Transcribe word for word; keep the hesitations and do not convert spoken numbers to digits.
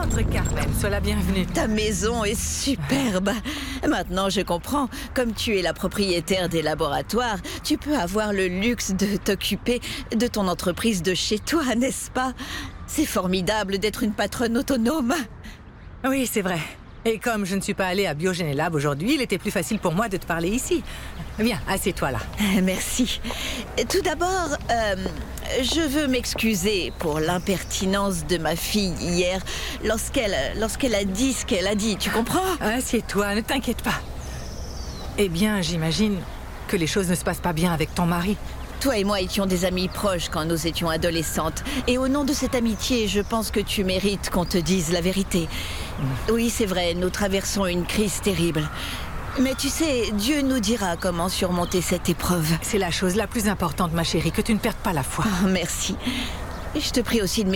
Entre, Carmen, sois la bienvenue. Ta maison est superbe. Maintenant, je comprends. Comme tu es la propriétaire des laboratoires, tu peux avoir le luxe de t'occuper de ton entreprise de chez toi, n'est-ce pas? C'est formidable d'être une patronne autonome. Oui, c'est vrai. Et comme je ne suis pas allée à Biogénélab aujourd'hui, il était plus facile pour moi de te parler ici. Viens, assieds-toi là. Merci. Tout d'abord, euh, je veux m'excuser pour l'impertinence de ma fille hier lorsqu'elle lorsqu'elle a dit ce qu'elle a dit. Tu comprends? Assieds-toi, ne t'inquiète pas. Eh bien, j'imagine que les choses ne se passent pas bien avec ton mari. Toi et moi étions des amies proches quand nous étions adolescentes. Et au nom de cette amitié, je pense que tu mérites qu'on te dise la vérité. Oui, c'est vrai, nous traversons une crise terrible. Mais tu sais, Dieu nous dira comment surmonter cette épreuve. C'est la chose la plus importante, ma chérie, que tu ne perdes pas la foi. Oh, merci. Et je te prie aussi de